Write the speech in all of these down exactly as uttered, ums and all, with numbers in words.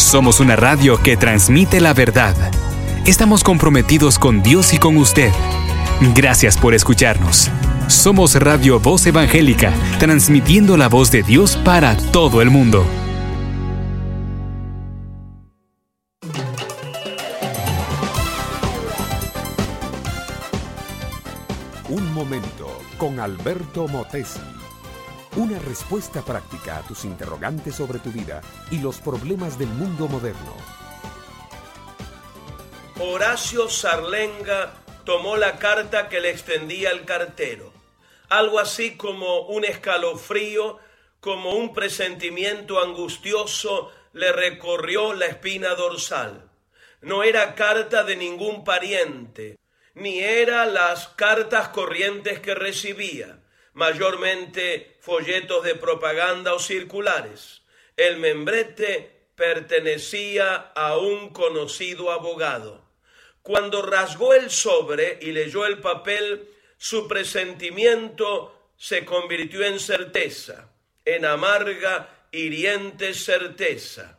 Somos una radio que transmite la verdad. Estamos comprometidos con Dios y con usted. Gracias por escucharnos. Somos Radio Voz Evangélica, transmitiendo la voz de Dios para todo el mundo. Un momento con Alberto Motesi. Una respuesta práctica a tus interrogantes sobre tu vida y los problemas del mundo moderno. Horacio Zarlenga tomó la carta que le extendía el cartero. Algo así como un escalofrío, como un presentimiento angustioso le recorrió la espina dorsal. No era carta de ningún pariente, ni era las cartas corrientes que recibía, mayormente folletos de propaganda o circulares. El membrete pertenecía a un conocido abogado. Cuando rasgó el sobre y leyó el papel, su presentimiento se convirtió en certeza, en amarga, hiriente certeza.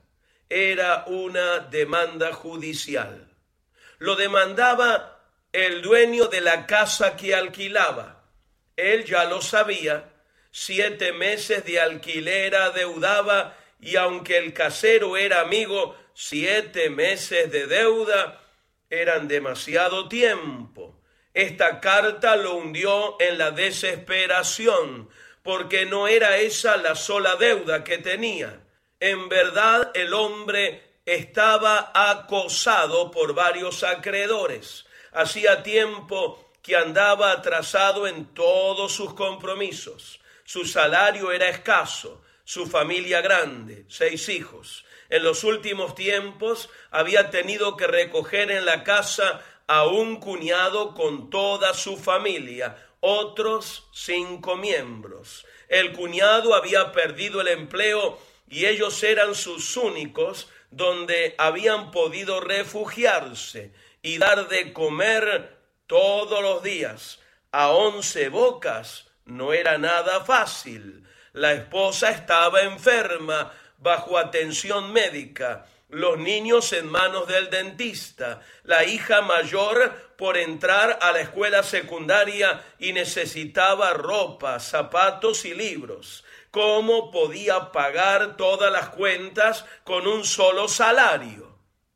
Era una demanda judicial. Lo demandaba el dueño de la casa que alquilaba. Él ya lo sabía, siete meses de alquiler adeudaba, y aunque el casero era amigo, siete meses de deuda eran demasiado tiempo. Esta carta lo hundió en la desesperación, porque no era esa la sola deuda que tenía. En verdad, el hombre estaba acosado por varios acreedores. Hacía tiempo que andaba atrasado en todos sus compromisos. Su salario era escaso, su familia grande, seis hijos. En los últimos tiempos había tenido que recoger en la casa a un cuñado con toda su familia, otros cinco miembros. El cuñado había perdido el empleo y ellos eran sus únicos donde habían podido refugiarse y dar de comer todos los días. A once bocas no era nada fácil. La esposa estaba enferma, bajo atención médica, los niños en manos del dentista, la hija mayor por entrar a la escuela secundaria y necesitaba ropa, zapatos y libros. ¿Cómo podía pagar todas las cuentas con un solo salario?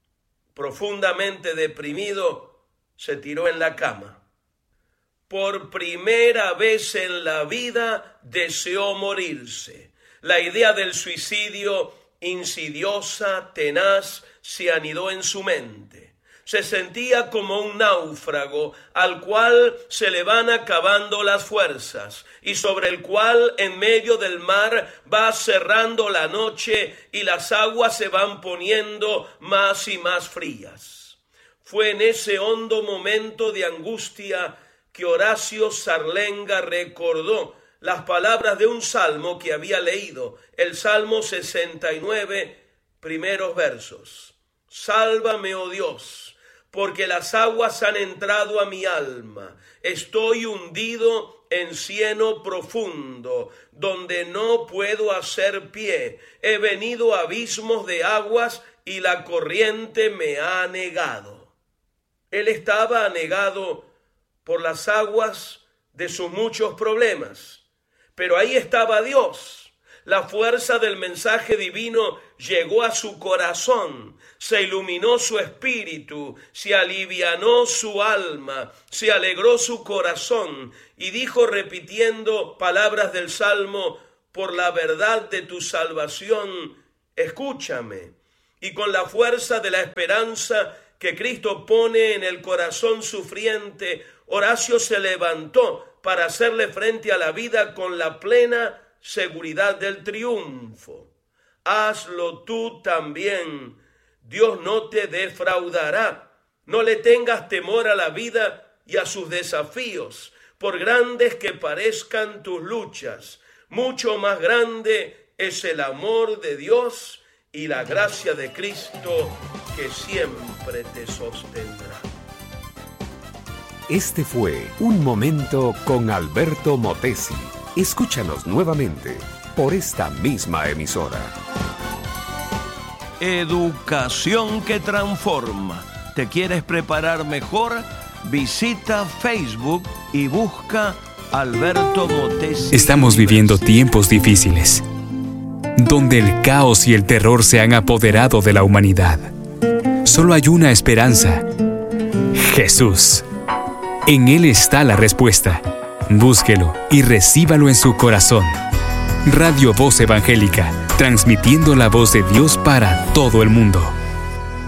Profundamente deprimido, se tiró en la cama. Por primera vez en la vida deseó morirse. La idea del suicidio, insidiosa, tenaz, se anidó en su mente. Se sentía como un náufrago al cual se le van acabando las fuerzas y sobre el cual en medio del mar va cerrando la noche y las aguas se van poniendo más y más frías. Fue en ese hondo momento de angustia que Horacio Zarlenga recordó las palabras de un salmo que había leído, el Salmo sesenta y nueve, primeros versos. Sálvame, oh Dios, porque las aguas han entrado a mi alma. Estoy hundido en cieno profundo, donde no puedo hacer pie. He venido a abismos de aguas y la corriente me ha anegado. Él estaba anegado por las aguas de sus muchos problemas. Pero ahí estaba Dios. La fuerza del mensaje divino llegó a su corazón, se iluminó su espíritu, se alivianó su alma, se alegró su corazón y dijo repitiendo palabras del Salmo: por la verdad de tu salvación, escúchame. Y con la fuerza de la esperanza que Cristo pone en el corazón sufriente, Horacio se levantó para hacerle frente a la vida con la plena seguridad del triunfo. Hazlo tú también. Dios no te defraudará. No le tengas temor a la vida y a sus desafíos, por grandes que parezcan tus luchas. Mucho más grande es el amor de Dios y la gracia de Cristo que siempre te sostendrá. Este fue Un Momento con Alberto Motesi. Escúchanos nuevamente por esta misma emisora. Educación que transforma. ¿Te quieres preparar mejor? Visita Facebook y busca Alberto Motesi. Estamos viviendo tiempos difíciles, donde el caos y el terror se han apoderado de la humanidad. Solo hay una esperanza: Jesús. En Él está la respuesta. Búsquelo y recíbalo en su corazón. Radio Voz Evangélica, transmitiendo la voz de Dios para todo el mundo.